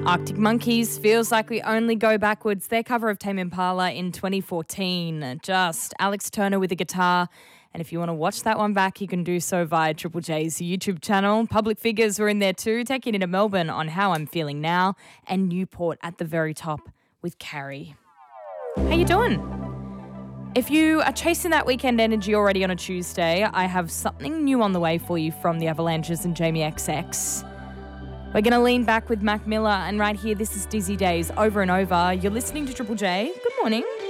Arctic Monkeys, Feels Like We Only Go Backwards, their cover of Tame Impala in 2014. Just Alex Turner with a guitar. And if you want to watch that one back, you can do so via Triple J's YouTube channel. Public Figures were in there too, taking it to Melbourne on How I'm Feeling Now, and Newport at the very top with Carrie. How you doing? If you are chasing that weekend energy already on a Tuesday, I have something new on the way for you from the Avalanches and Jamie XX. We're going to lean back with Mac Miller, and right here, this is Dizzy Days over and over. You're listening to Triple J. Good morning.